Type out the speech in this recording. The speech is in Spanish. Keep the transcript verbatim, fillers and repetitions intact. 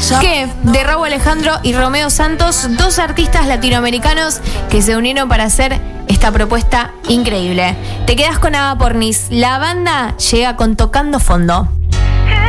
Que de Rauw Alejandro y Romeo Santos, dos artistas latinoamericanos que se unieron para hacer esta propuesta increíble. Te quedas con Ava Pornis. La banda llega con Tocando Fondo.